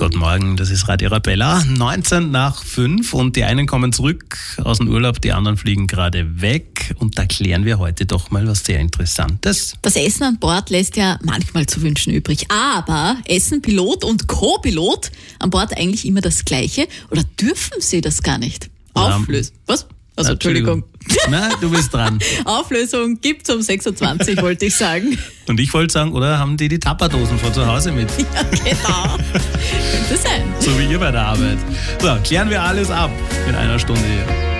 Guten Morgen, das ist Radio Arabella, 19 nach 5 und die einen kommen zurück aus dem Urlaub, die anderen fliegen gerade weg und da klären wir heute doch mal was sehr Interessantes. Das Essen an Bord lässt ja manchmal zu wünschen übrig, aber essen Pilot und Co-Pilot an Bord eigentlich immer das Gleiche oder dürfen sie das gar nicht? Auflösen. Was? Also Entschuldigung. Na, du bist dran. Auflösung gibt's um 6.20 Uhr, wollte ich sagen. Und ich wollte sagen, oder haben die Tapperdosen von zu Hause mit? Ja, genau. Könnte sein. So wie ihr bei der Arbeit. So, klären wir alles ab in einer Stunde hier.